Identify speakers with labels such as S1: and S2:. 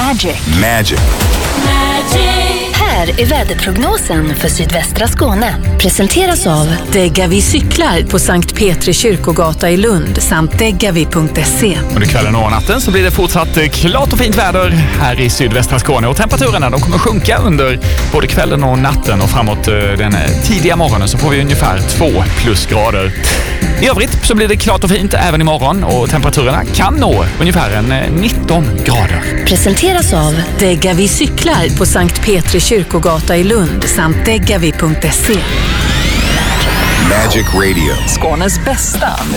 S1: Magic.
S2: Här är väderprognosen för sydvästra Skåne. Presenteras av
S3: Degavi cyklar på Sankt Petri kyrkogata i Lund samt degavi.se.
S4: Under kvällen och natten så blir det fortsatt klart och fint väder här i sydvästra Skåne. Och temperaturerna de kommer sjunka under både kvällen och natten. Och framåt den tidiga morgonen så får vi ungefär 2 plusgrader. I övrigt så blir det klart och fint även imorgon. Och temperaturerna kan nå ungefär en 19 grader.
S2: presenteras av
S3: Degavi cyklar på Sankt Petri kyrkogata i Lund samt degavi.se.
S1: Magic Radio.
S5: Skånes bästa